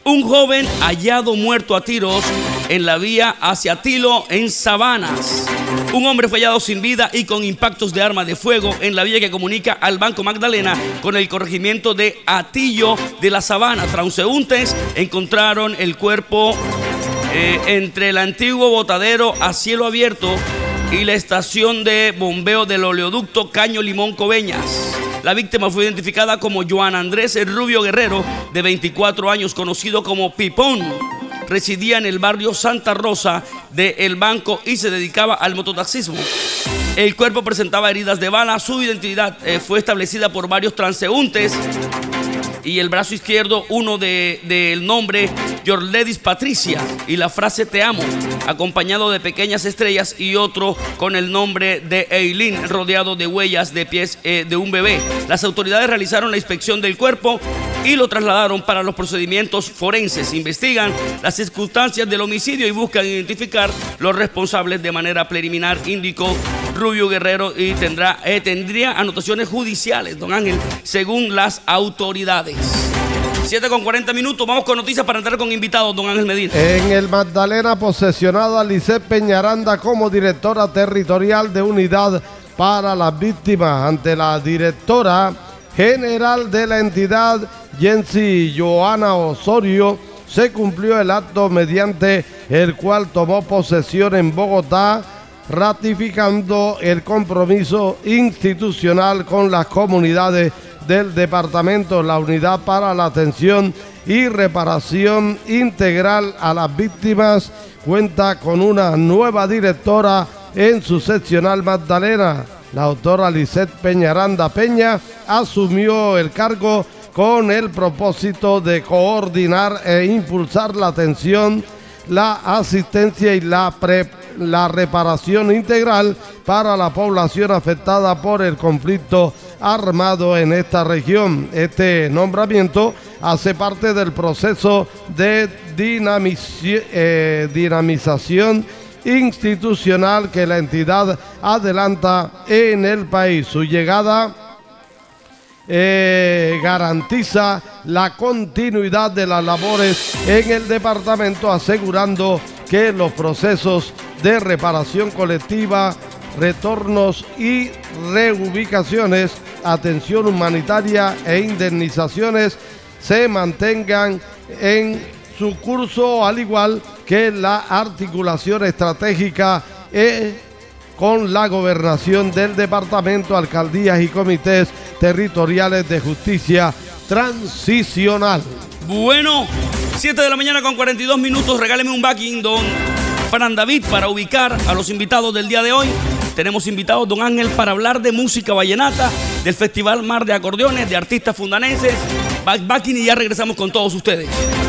Un joven hallado muerto a tiros en la vía hacia Tilo, en Sabanas. Un hombre fue hallado sin vida y con impactos de arma de fuego en la vía que comunica al Banco Magdalena con el corregimiento de Atillo de la Sabana. Transeúntes encontraron el cuerpo entre el antiguo botadero a cielo abierto y la estación de bombeo del oleoducto Caño Limón Coveñas. La víctima fue identificada como Joan Andrés Rubio Guerrero, de 24 años, conocido como Pipón. Residía en el barrio Santa Rosa de El Banco y se dedicaba al mototaxismo. El cuerpo presentaba heridas de bala. Su identidad fue establecida por varios transeúntes y el brazo izquierdo, uno del nombre Yorledis Patricia y la frase te amo, acompañado de pequeñas estrellas, y otro con el nombre de Eileen, rodeado de huellas de pies de un bebé. Las autoridades realizaron la inspección del cuerpo y lo trasladaron para los procedimientos forenses. Investigan las circunstancias del homicidio y buscan identificar los responsables de manera preliminar, indicó Rubio Guerrero, y tendría anotaciones judiciales, don Ángel, según las autoridades. 7:40, vamos con noticias para entrar con invitados, don Ángel Medina. En el Magdalena, posesionada Lisset Peñaranda como directora territorial de Unidad para las Víctimas ante la directora general de la entidad, Jensi Joana Osorio. Se cumplió el acto mediante el cual tomó posesión en Bogotá, ratificando el compromiso institucional con las comunidades del departamento. La Unidad para la Atención y Reparación Integral a las Víctimas cuenta con una nueva directora en su seccional Magdalena. La doctora Lisset Peñaranda Peña asumió el cargo con el propósito de coordinar e impulsar la atención, la asistencia y la reparación integral para la población afectada por el conflicto armado en esta región. Este nombramiento hace parte del proceso de dinamización institucional que la entidad adelanta en el país. Su llegada garantiza la continuidad de las labores en el departamento, asegurando que los procesos de reparación colectiva, retornos y reubicaciones, atención humanitaria e indemnizaciones se mantengan en su curso, al igual que la articulación estratégica con la gobernación del departamento, alcaldías y comités territoriales de justicia transicional. Bueno, 7:42, regáleme un backing, don Fran David, para ubicar a los invitados del día de hoy. Tenemos invitados, don Ángel, para hablar de música vallenata, del Festival Mar de Acordeones, de artistas fundanenses, backing, y ya regresamos con todos ustedes.